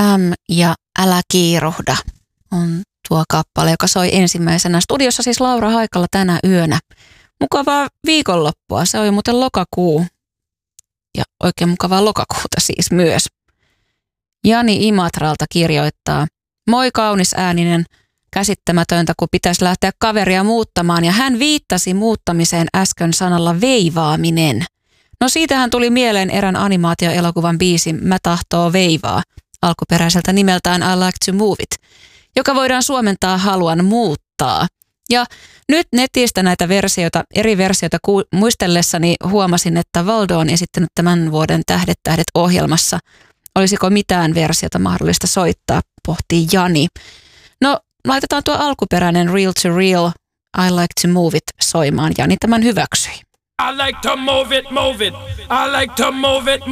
ja Älä kiiruhda on tuo kappale, joka soi ensimmäisenä. Studiossa siis Laura Haikala tänä yönä. Mukavaa viikonloppua. Se on jo muuten lokakuu. Ja oikein mukavaa lokakuuta siis myös. Jani Imatralta kirjoittaa: moi kaunis ääninen, käsittämätöntä kun pitäisi lähteä kaveria muuttamaan. Ja hän viittasi muuttamiseen äsken sanalla veivaaminen. No siitähän tuli mieleen erään animaatioelokuvan biisi Mä tahtoo veivaa, alkuperäiseltä nimeltään I like to move it, joka voidaan suomentaa haluan muuttaa. Ja nyt netistä näitä eri versioita muistellessani huomasin, että Valdo on esittänyt tämän vuoden Tähdet ohjelmassa. Olisiko mitään versiota mahdollista soittaa, pohtii Jani. No, laitetaan tuo alkuperäinen Real to Real, I like to move it soimaan. Jani tämän hyväksyi. I like to move it, move it. I like to move it,